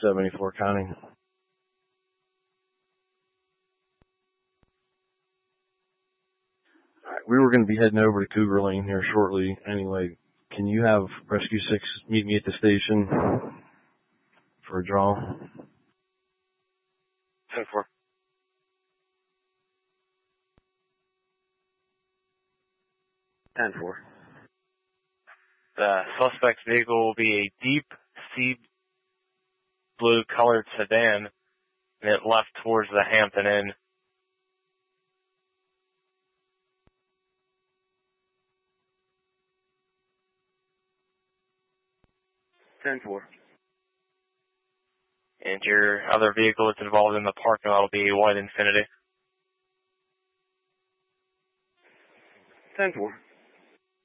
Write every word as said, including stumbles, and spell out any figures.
seventy-four County. Alright, we were going to be heading over to Cougar Lane here shortly. Anyway, can you have Rescue six meet me at the station for a draw? ten four. ten four. The suspect's vehicle will be a deep sea blue colored sedan, and it left towards the Hampton Inn. ten four. And your other vehicle that's involved in the parking lot will be a white Infiniti. ten four.